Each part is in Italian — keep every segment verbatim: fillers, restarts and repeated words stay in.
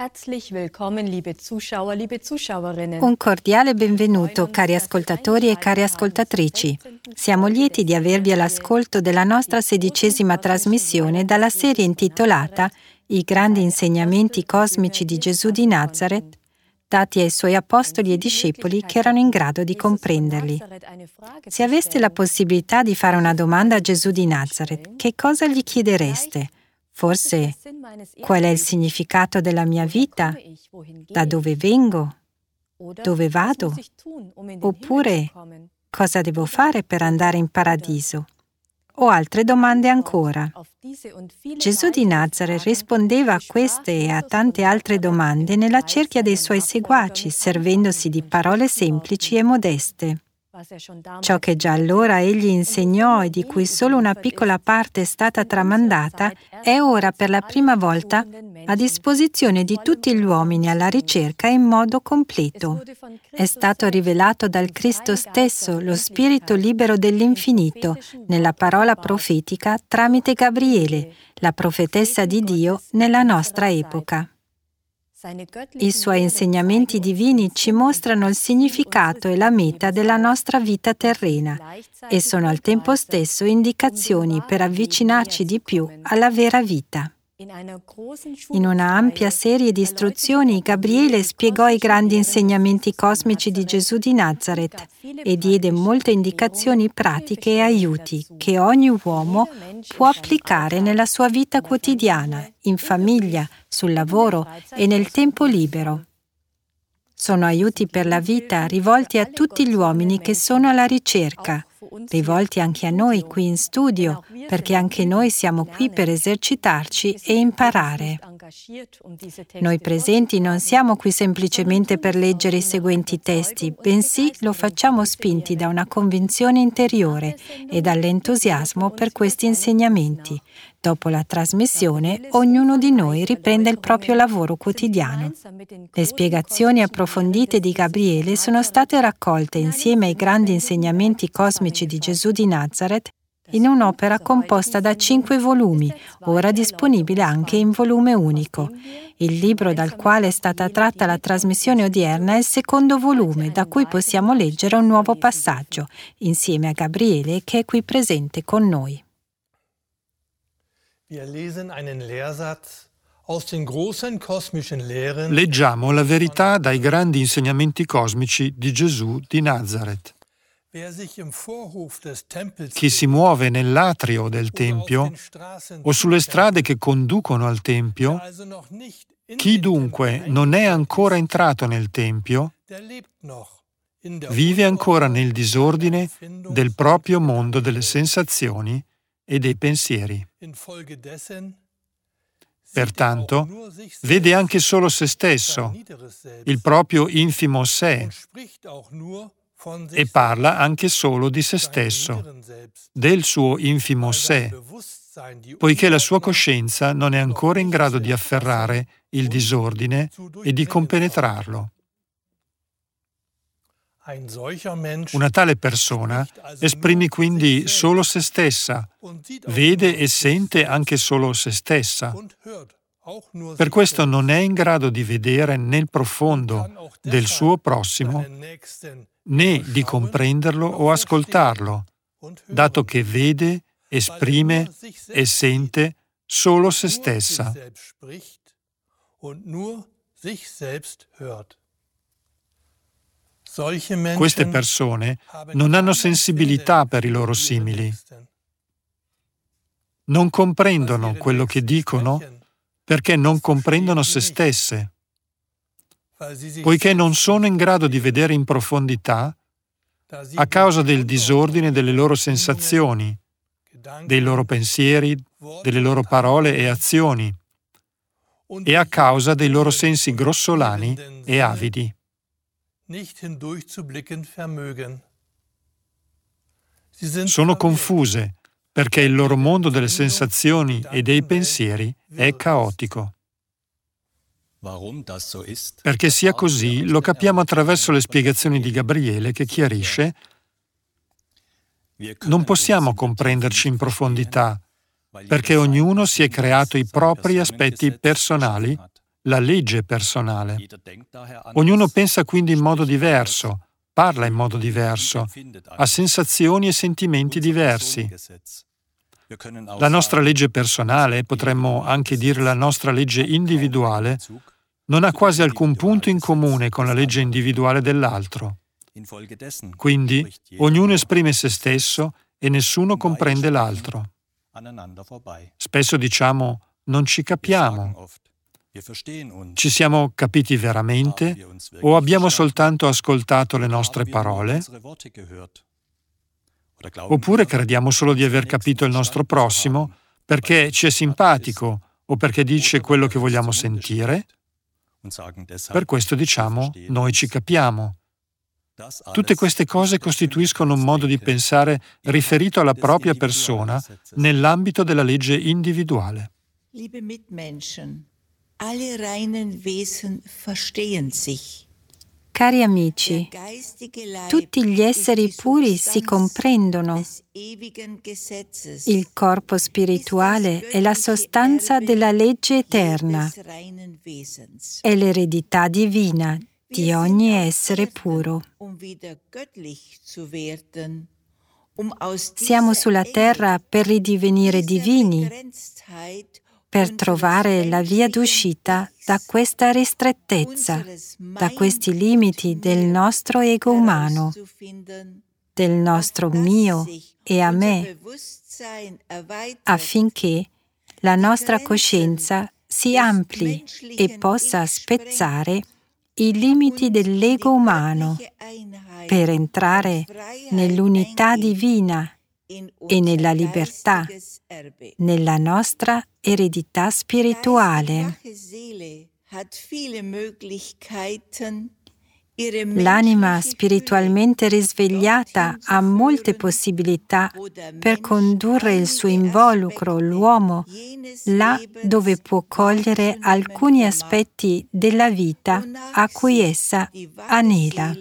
Herzlich willkommen, liebe Zuschauer, liebe Zuschauerinnen. Un cordiale benvenuto, cari ascoltatori e cari ascoltatrici. Siamo lieti di avervi all'ascolto della nostra sedicesima trasmissione dalla serie intitolata I grandi insegnamenti cosmici di Gesù di Nazaret, dati ai suoi apostoli e discepoli che erano in grado di comprenderli. Se aveste la possibilità di fare una domanda a Gesù di Nazaret, che cosa gli chiedereste? Forse, qual è il significato della mia vita? Da dove vengo? Dove vado? Oppure, cosa devo fare per andare in paradiso? O altre domande ancora. Gesù di Nazaret rispondeva a queste e a tante altre domande nella cerchia dei suoi seguaci, servendosi di parole semplici e modeste. Ciò che già allora egli insegnò e di cui solo una piccola parte è stata tramandata è ora per la prima volta a disposizione di tutti gli uomini alla ricerca in modo completo. È stato rivelato dal Cristo stesso, lo Spirito libero dell'infinito, nella parola profetica tramite Gabriele, la profetessa di Dio nella nostra epoca. I suoi insegnamenti divini ci mostrano il significato e la meta della nostra vita terrena e sono al tempo stesso indicazioni per avvicinarci di più alla vera vita. In una ampia serie di istruzioni, Gabriele spiegò i grandi insegnamenti cosmici di Gesù di Nazaret e diede molte indicazioni pratiche e aiuti che ogni uomo può applicare nella sua vita quotidiana, in famiglia, sul lavoro e nel tempo libero. Sono aiuti per la vita rivolti a tutti gli uomini che sono alla ricerca, rivolti anche a noi qui in studio, perché anche noi siamo qui per esercitarci e imparare. Noi presenti non siamo qui semplicemente per leggere i seguenti testi, bensì lo facciamo spinti da una convinzione interiore e dall'entusiasmo per questi insegnamenti. Dopo la trasmissione, ognuno di noi riprende il proprio lavoro quotidiano. Le spiegazioni approfondite di Gabriele sono state raccolte insieme ai grandi insegnamenti cosmici di Gesù di Nazaret in un'opera composta da cinque volumi, ora disponibile anche in volume unico. Il libro dal quale è stata tratta la trasmissione odierna è il secondo volume, da cui possiamo leggere un nuovo passaggio, insieme a Gabriele che è qui presente con noi. Leggiamo la verità dai grandi insegnamenti cosmici di Gesù di Nazaret. Chi si muove nell'atrio del Tempio o sulle strade che conducono al Tempio, chi dunque non è ancora entrato nel Tempio, vive ancora nel disordine del proprio mondo delle sensazioni e dei pensieri. Pertanto, vede anche solo se stesso, il proprio infimo sé, e parla anche solo di se stesso, del suo infimo sé, poiché la sua coscienza non è ancora in grado di afferrare il disordine e di compenetrarlo. Una tale persona esprime quindi solo se stessa, vede e sente anche solo se stessa. Per questo non è in grado di vedere nel profondo del suo prossimo, né di comprenderlo o ascoltarlo, dato che vede, esprime e sente solo se stessa. Queste persone non hanno sensibilità per i loro simili. Non comprendono quello che dicono perché non comprendono se stesse. Poiché non sono in grado di vedere in profondità, a causa del disordine delle loro sensazioni, dei loro pensieri, delle loro parole e azioni, e a causa dei loro sensi grossolani e avidi. Sono confuse perché il loro mondo delle sensazioni e dei pensieri è caotico. Perché sia così lo capiamo attraverso le spiegazioni di Gabriele che chiarisce: non possiamo comprenderci in profondità perché ognuno si è creato i propri aspetti personali la legge personale. Ognuno pensa quindi in modo diverso, parla in modo diverso, ha sensazioni e sentimenti diversi. La nostra legge personale, potremmo anche dire la nostra legge individuale, non ha quasi alcun punto in comune con la legge individuale dell'altro. Quindi ognuno esprime se stesso e nessuno comprende l'altro. Spesso diciamo non ci capiamo. Ci siamo capiti veramente o abbiamo soltanto ascoltato le nostre parole? Oppure crediamo solo di aver capito il nostro prossimo perché ci è simpatico o perché dice quello che vogliamo sentire? Per questo diciamo noi ci capiamo. Tutte queste cose costituiscono un modo di pensare riferito alla propria persona nell'ambito della legge individuale. Liebe Mitmenschen, alle reinen Wesen verstehen sich. Cari amici, tutti gli esseri puri si comprendono. Il corpo spirituale è la sostanza della legge eterna, è l'eredità divina di ogni essere puro. Siamo sulla terra per ridivenire divini, per trovare la via d'uscita da questa ristrettezza, da questi limiti del nostro ego umano, del nostro mio e a me, affinché la nostra coscienza si ampli e possa spezzare i limiti dell'ego umano per entrare nell'unità divina e nella libertà, nella nostra eredità spirituale. L'anima spiritualmente risvegliata ha molte possibilità per condurre il suo involucro, l'uomo, là dove può cogliere alcuni aspetti della vita a cui essa anela.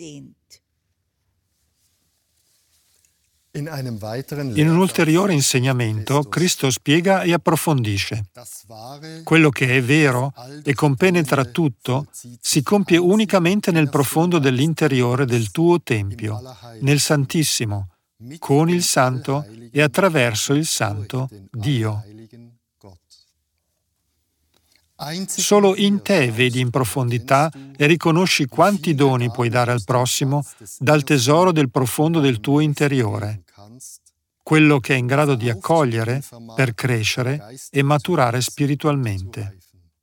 In un ulteriore insegnamento, Cristo spiega e approfondisce: quello che è vero e compenetra tutto si compie unicamente nel profondo dell'interiore del tuo Tempio, nel Santissimo, con il Santo e attraverso il Santo Dio. Solo in te vedi in profondità e riconosci quanti doni puoi dare al prossimo dal tesoro del profondo del tuo interiore, quello che è in grado di accogliere per crescere e maturare spiritualmente.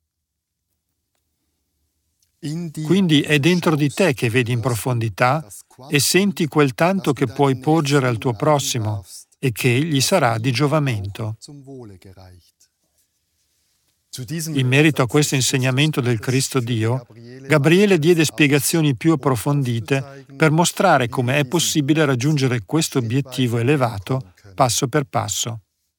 Quindi è dentro di te che vedi in profondità e senti quel tanto che puoi porgere al tuo prossimo e che gli sarà di giovamento. In merito a questo insegnamento del Cristo Dio, Gabriele diede spiegazioni più approfondite per mostrare come è possibile raggiungere questo obiettivo elevato passo per passo.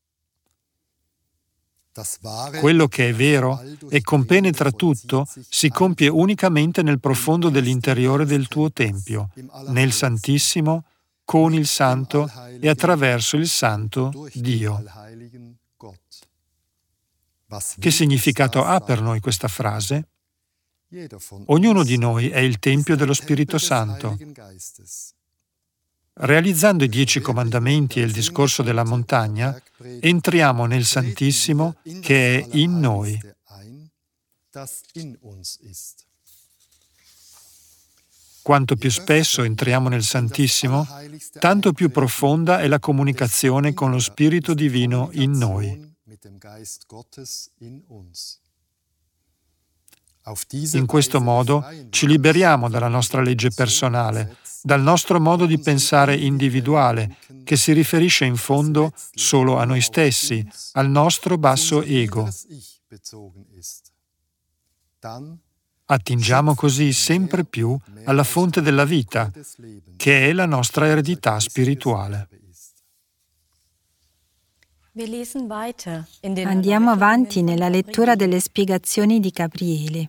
Quello che è vero e compenetra tutto si compie unicamente nel profondo dell'interiore del tuo Tempio, nel Santissimo, con il Santo e attraverso il Santo Dio. Che significato ha per noi questa frase? Ognuno di noi è il Tempio dello Spirito Santo. Realizzando i dieci comandamenti e il discorso della montagna, entriamo nel Santissimo che è in noi. Quanto più spesso entriamo nel Santissimo, tanto più profonda è la comunicazione con lo Spirito Divino in noi. In questo modo ci liberiamo dalla nostra legge personale, dal nostro modo di pensare individuale, che si riferisce in fondo solo a noi stessi, al nostro basso ego. Attingiamo così sempre più alla fonte della vita, che è la nostra eredità spirituale. Andiamo avanti nella lettura delle spiegazioni di Gabriele.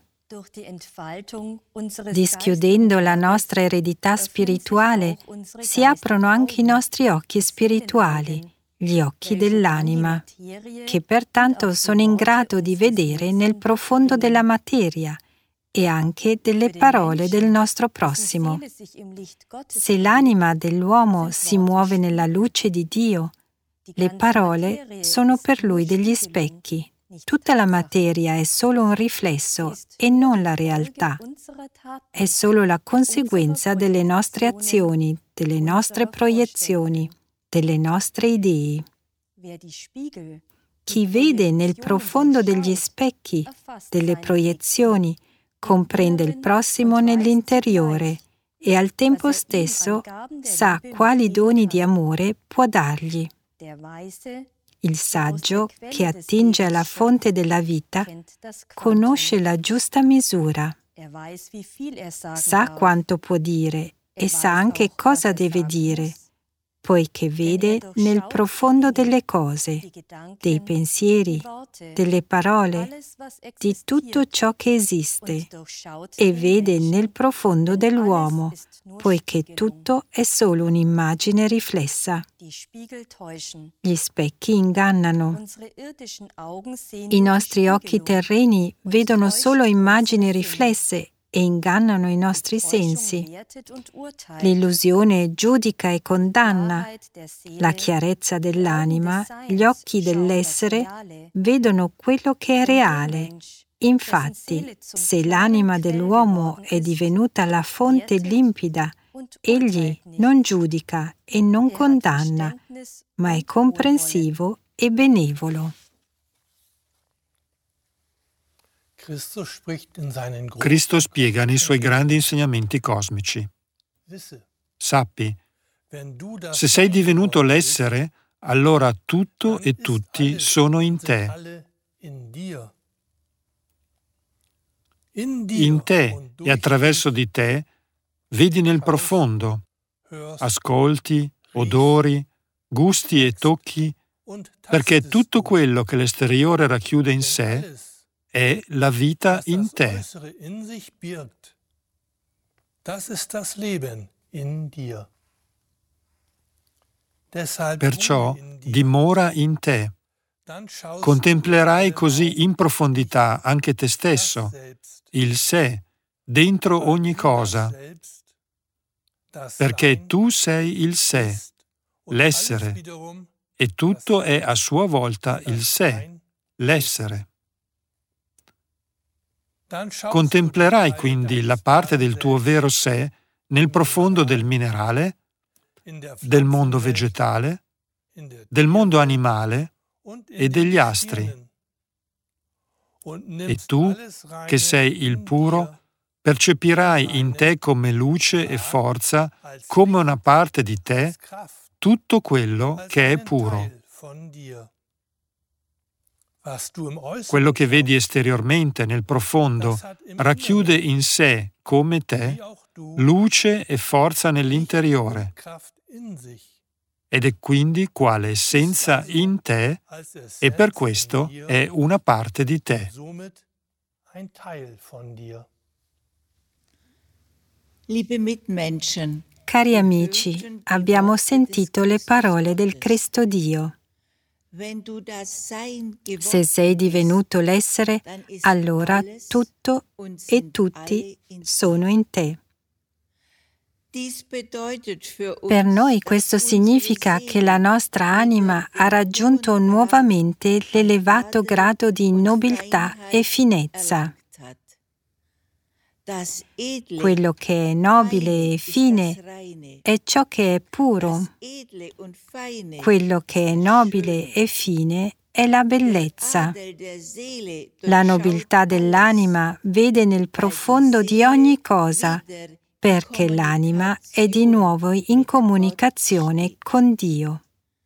Dischiudendo la nostra eredità spirituale, si aprono anche i nostri occhi spirituali gli occhi dell'anima, che pertanto sono in grado di vedere nel profondo della materia e anche delle parole del nostro prossimo. Se l'anima dell'uomo si muove nella luce di Dio, le parole sono per lui degli specchi. Tutta la materia è solo un riflesso e non la realtà. È solo la conseguenza delle nostre azioni, delle nostre proiezioni, delle nostre idee. Chi vede nel profondo degli specchi, delle proiezioni, comprende il prossimo nell'interiore e al tempo stesso sa quali doni di amore può dargli. Il saggio, che attinge alla fonte della vita, conosce la giusta misura, sa quanto può dire e sa anche cosa deve dire, poiché vede nel profondo delle cose, dei pensieri, delle parole, di tutto ciò che esiste, e vede nel profondo dell'uomo, poiché tutto è solo un'immagine riflessa. Gli specchi ingannano. I nostri occhi terreni vedono solo immagini riflesse e ingannano i nostri sensi. L'illusione giudica e condanna. La chiarezza dell'anima, gli occhi dell'essere, vedono quello che è reale. Infatti, se l'anima dell'uomo è divenuta la fonte limpida, egli non giudica e non condanna, ma è comprensivo e benevolo. Cristo spiega nei suoi grandi insegnamenti cosmici. Sappi, se sei divenuto l'essere, allora tutto e tutti sono in te. In te e attraverso di te vedi nel profondo, ascolti, odori, gusti e tocchi, perché tutto quello che l'esteriore racchiude in sé è la vita in te. Perciò dimora in te. Contemplerai così in profondità anche te stesso, il sé, dentro ogni cosa, perché tu sei il sé, l'essere, e tutto è a sua volta il sé, l'essere. Contemplerai quindi la parte del tuo vero sé nel profondo del minerale, del mondo vegetale, del mondo animale e degli astri. E tu, che sei il puro, percepirai in te come luce e forza, come una parte di te, tutto quello che è puro. Quello che vedi esteriormente nel profondo racchiude in sé, come te, luce e forza nell'interiore, ed è quindi quale essenza in te e per questo è una parte di te. Cari amici, abbiamo sentito le parole del Cristo Dio. Se sei divenuto l'essere, allora tutto e tutti sono in te. Per noi questo significa che la nostra anima ha raggiunto nuovamente l'elevato grado di nobiltà e finezza. Quello che è nobile e fine è ciò che è puro. Quello che è nobile e fine è la bellezza. La nobiltà dell'anima vede nel profondo di ogni cosa, perché l'anima è di nuovo in comunicazione con Dio.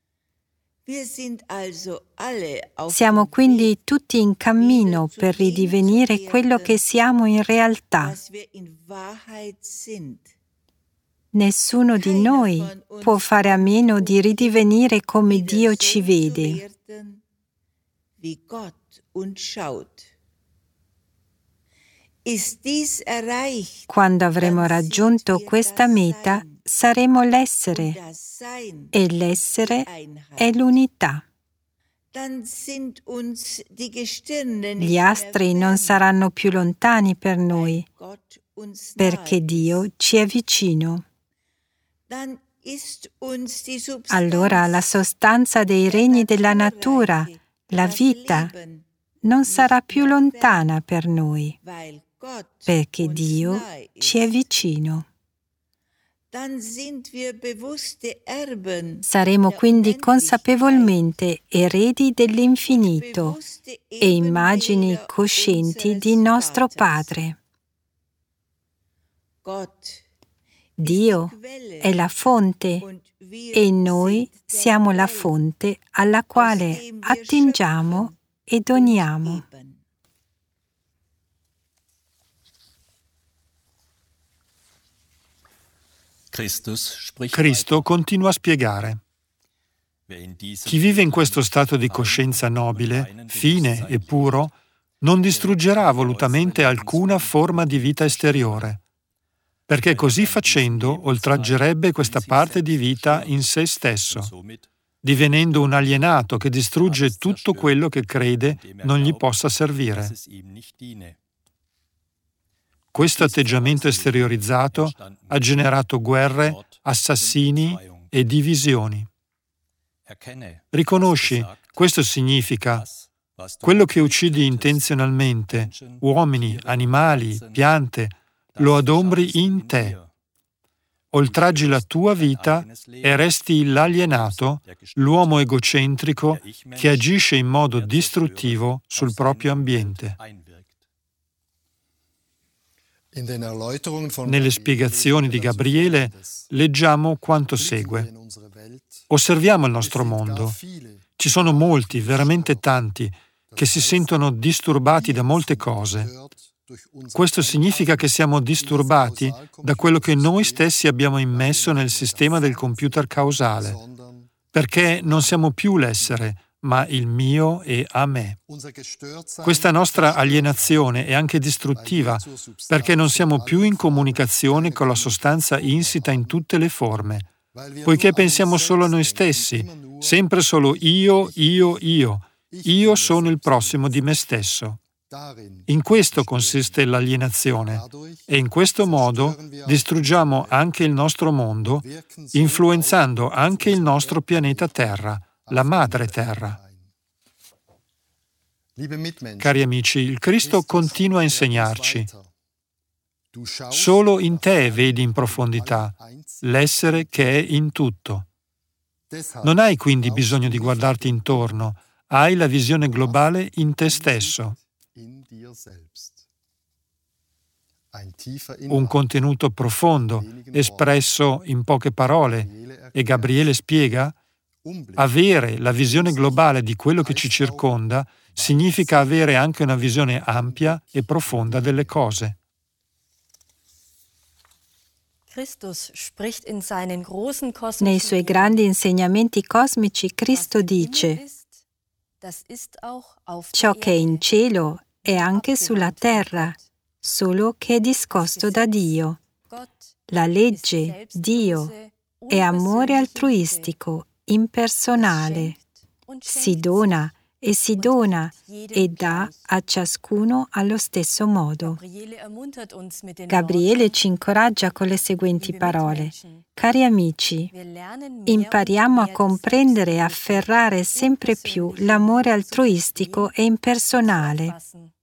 Siamo quindi tutti in cammino per ridivenire quello che siamo in realtà. Nessuno di noi può fare a meno di ridivenire come Dio ci vede. Quando avremo raggiunto questa meta, saremo l'essere e l'essere è l'unità. Gli astri non saranno più lontani per noi, perché Dio ci è vicino. Allora la sostanza dei regni della natura, la vita, non sarà più lontana per noi, perché Dio ci è vicino. Saremo quindi consapevolmente eredi dell'infinito e immagini coscienti di nostro Padre. Dio è la fonte e noi siamo la fonte alla quale attingiamo e doniamo. Cristo continua a spiegare: chi vive in questo stato di coscienza nobile, fine e puro, non distruggerà volutamente alcuna forma di vita esteriore, perché così facendo oltraggerebbe questa parte di vita in se stesso, divenendo un alienato che distrugge tutto quello che crede non gli possa servire. Questo atteggiamento esteriorizzato ha generato guerre, assassini e divisioni. Riconosci, questo significa quello che uccidi intenzionalmente, uomini, animali, piante, lo adombri in te. Oltraggi la tua vita e resti l'alienato, l'uomo egocentrico che agisce in modo distruttivo sul proprio ambiente. Nelle spiegazioni di Gabriele leggiamo quanto segue. Osserviamo il nostro mondo. Ci sono molti, veramente tanti, che si sentono disturbati da molte cose. Questo significa che siamo disturbati da quello che noi stessi abbiamo immesso nel sistema del computer causale, perché non siamo più l'essere, ma il mio e a me. Questa nostra alienazione è anche distruttiva, perché non siamo più in comunicazione con la sostanza insita in tutte le forme, poiché pensiamo solo a noi stessi, sempre solo io, io, io. Io sono il prossimo di me stesso. In questo consiste l'alienazione e in questo modo distruggiamo anche il nostro mondo, influenzando anche il nostro pianeta Terra, la madre Terra. Cari amici, il Cristo continua a insegnarci. Solo in te vedi in profondità l'essere che è in tutto. Non hai quindi bisogno di guardarti intorno, hai la visione globale in te stesso. Un contenuto profondo, espresso in poche parole, e Gabriele spiega: avere la visione globale di quello che ci circonda significa avere anche una visione ampia e profonda delle cose. Nei suoi grandi insegnamenti cosmici, Cristo dice: ciò che è in cielo è anche sulla terra, solo che è discosto da Dio. La legge, Dio, è amore altruistico, impersonale. Si dona e si dona e dà a ciascuno allo stesso modo. Gabriele ci incoraggia con le seguenti parole. Cari amici, impariamo a comprendere e afferrare sempre più l'amore altruistico e impersonale.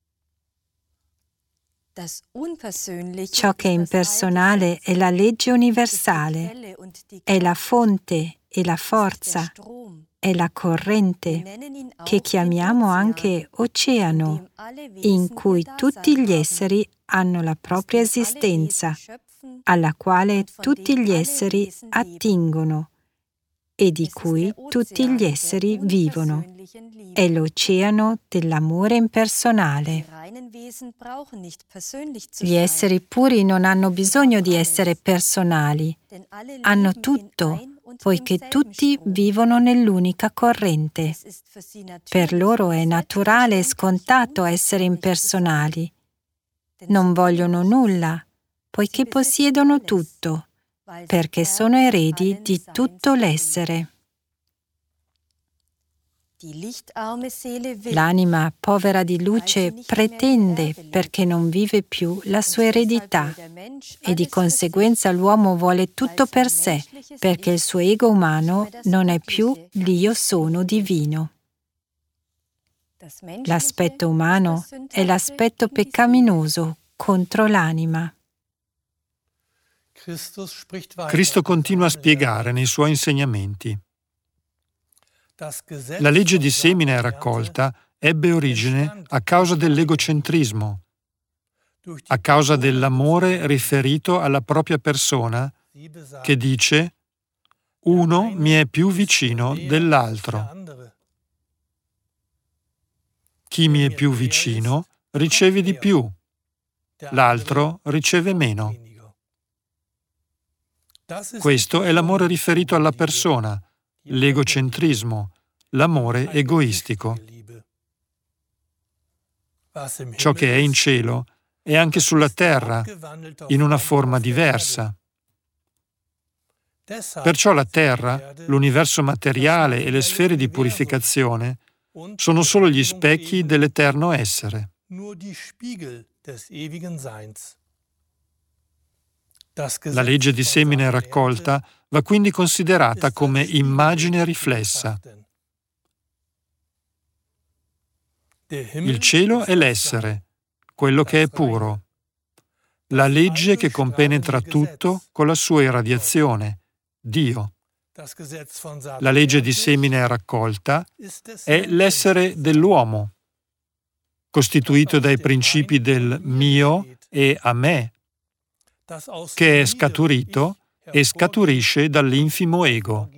Ciò che è impersonale è la legge universale, è la fonte e la forza, è la corrente, che chiamiamo anche oceano, in cui tutti gli esseri hanno la propria esistenza, alla quale tutti gli esseri attingono e di cui tutti gli esseri vivono. È l'oceano dell'amore impersonale. Gli esseri puri non hanno bisogno di essere personali, hanno tutto, poiché tutti vivono nell'unica corrente. Per loro è naturale e scontato essere impersonali. Non vogliono nulla, poiché possiedono tutto. perché sono eredi di tutto l'essere. L'anima povera di luce pretende perché non vive più la sua eredità e di conseguenza l'uomo vuole tutto per sé perché il suo ego umano non è più l'io sono divino. L'aspetto umano è l'aspetto peccaminoso contro l'anima. Cristo continua a spiegare nei suoi insegnamenti. La legge di semina e raccolta ebbe origine a causa dell'egocentrismo, a causa dell'amore riferito alla propria persona che dice «uno mi è più vicino dell'altro». Chi mi è più vicino riceve di più, l'altro riceve meno. Questo è l'amore riferito alla persona, l'egocentrismo, l'amore egoistico. Ciò che è in cielo è anche sulla terra, in una forma diversa. Perciò la terra, l'universo materiale e le sfere di purificazione sono solo gli specchi dell'eterno essere. La legge di semina e raccolta va quindi considerata come immagine riflessa. Il cielo è l'essere, quello che è puro. La legge che compenetra tutto con la sua irradiazione, Dio. La legge di semina e raccolta è l'essere dell'uomo, costituito dai principi del mio e a me, che è scaturito e scaturisce dall'infimo ego.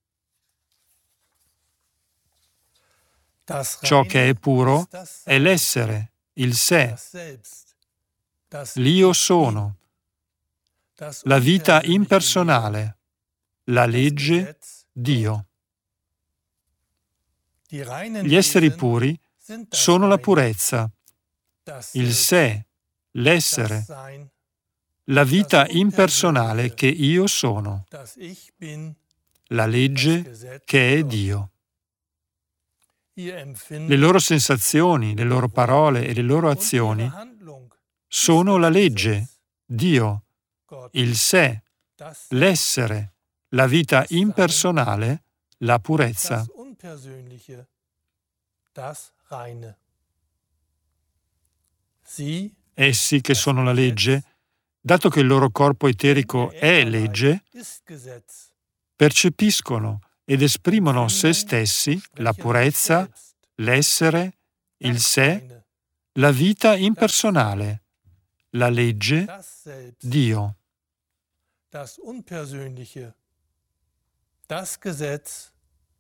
Ciò che è puro è l'essere, il sé, l'io sono, la vita impersonale, la legge, Dio. Gli esseri puri sono la purezza, il sé, l'essere, la vita impersonale che io sono, la legge che è Dio. Le loro sensazioni, le loro parole e le loro azioni sono la legge, Dio, il sé, l'essere, la vita impersonale, la purezza. Essi, che sono la legge, dato che il loro corpo eterico è legge, percepiscono ed esprimono se stessi, la purezza, l'essere, il sé, la vita impersonale, la legge, Dio. Das Unpersönliche, das Gesetz,